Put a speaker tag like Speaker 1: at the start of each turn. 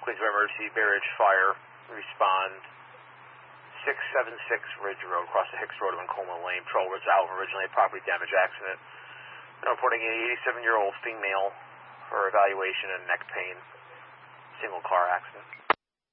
Speaker 1: Queensboro Emergency, Bay Ridge Fire, respond 676 Ridge Road, across the Hicks Road on Coleman Lane. Patrol was out originally, a property damage accident. Now reporting an 87-year-old female for evaluation and neck pain. Single car accident.